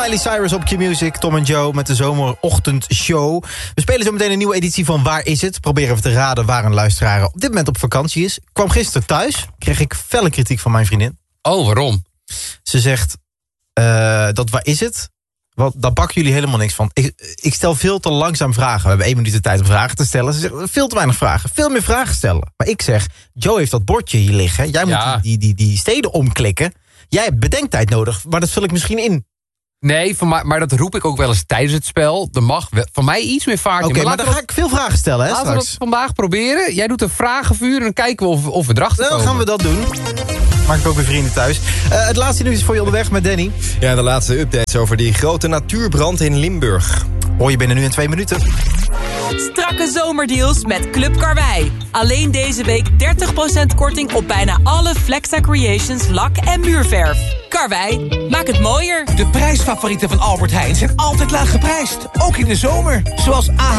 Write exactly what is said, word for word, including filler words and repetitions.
Miley Cyrus op Q-Music, Tom en Joe met de zomerochtendshow. We spelen zo meteen een nieuwe editie van Waar is het? Proberen we te raden waar een luisteraar op dit moment op vakantie is. Ik kwam gisteren thuis, kreeg ik felle kritiek van mijn vriendin. Oh, waarom? Ze zegt, uh, dat waar is het? Want daar bakken jullie helemaal niks van. Ik, ik stel veel te langzaam vragen. We hebben één minuut de tijd om vragen te stellen. Ze zegt, veel te weinig vragen. Veel meer vragen stellen. Maar ik zeg, Joe heeft dat bordje hier liggen. Jij Ja. moet die, die, die, die steden omklikken. Jij hebt bedenktijd nodig, maar dat vul ik misschien in. Nee, van mij, maar dat roep ik ook wel eens tijdens het spel. Er mag wel- van mij iets meer vaart in. Oké, maar dan ga ik veel vragen stellen, hè, Laten we dat straks. vandaag proberen. Jij doet een vragenvuur en dan kijken we of, of we erachter Dan komen. gaan we dat doen. Maak ik ook weer vrienden thuis. Uh, het laatste nieuws is voor je onderweg met Danny. Ja, de laatste updates over die grote natuurbrand in Limburg. Hoor je binnen nu in twee minuten. Strakke zomerdeals met Club Karwei. Alleen deze week dertig procent korting op bijna alle Flexa Creations lak- en muurverf. Karwei, maak het mooier. De prijsfavorieten van Albert Heijn zijn altijd laag geprijsd. Ook in de zomer. Zoals A H